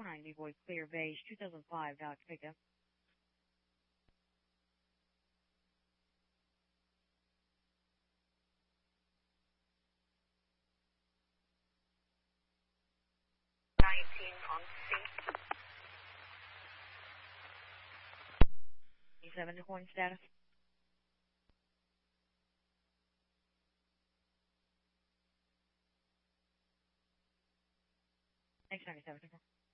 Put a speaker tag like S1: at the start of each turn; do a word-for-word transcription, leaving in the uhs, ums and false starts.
S1: four nine Voice Clear Beige, two thousand five Dodge pickup.
S2: nineteen on C.
S1: seven Horn status. X ninety-seven.